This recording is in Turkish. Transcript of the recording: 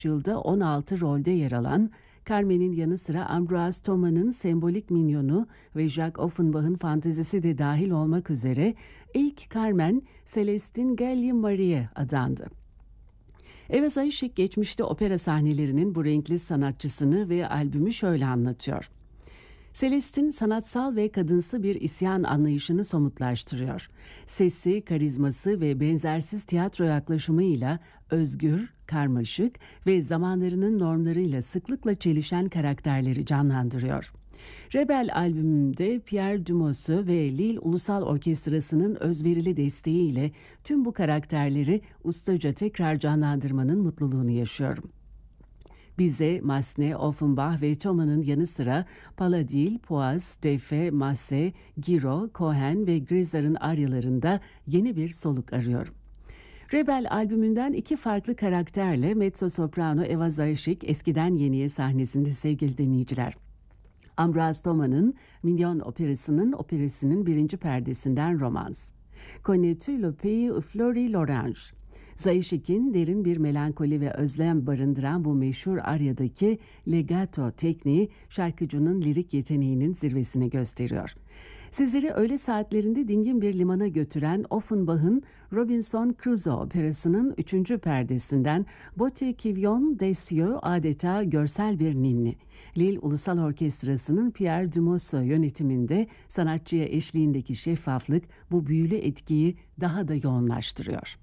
yılda 16 rolde yer alan, Carmen'in yanı sıra Ambroise Thomas'ın sembolik minyonu ve Jacques Offenbach'ın fantezisi de dahil olmak üzere ilk Carmen, Celestine Galli-Mari'ye adandı. Eva Zayiszek geçmişte opera sahnelerinin bu renkli sanatçısını ve albümü şöyle anlatıyor. Celestine sanatsal ve kadınsı bir isyan anlayışını somutlaştırıyor. Sesi, karizması ve benzersiz tiyatro yaklaşımıyla özgür, karmaşık ve zamanlarının normlarıyla sıklıkla çelişen karakterleri canlandırıyor. Rebel albümünde Pierre Dumont'u ve Lille Ulusal Orkestrası'nın özverili desteğiyle tüm bu karakterleri ustaca tekrar canlandırmanın mutluluğunu yaşıyorum. Bize Massenet, Offenbach ve Thomas'ın yanı sıra Paladil, Poaz, Defe, Masse, Giraud, Cohen ve Grisar'ın aryalarında yeni bir soluk arıyorum. Rebel albümünden iki farklı karakterle mezzo-soprano Eva Zayiszek eskiden yeniye sahnesinde sevgili dinleyiciler. Ambroise Thomas'ın Mignon operasının birinci perdesinden Romans. Connais-tu le pays fleuri l'orange? Zayiszek'in derin bir melankoli ve özlem barındıran bu meşhur aryadaki legato tekniği şarkıcının lirik yeteneğinin zirvesini gösteriyor. Sizleri öğle saatlerinde dingin bir limana götüren Offenbach'ın Robinson Crusoe operasının 3. perdesinden Botti qui vient des cieux adeta görsel bir ninni. Lille Ulusal Orkestrası'nın Pierre Dumont'u yönetiminde sanatçıya eşliğindeki şeffaflık bu büyülü etkiyi daha da yoğunlaştırıyor.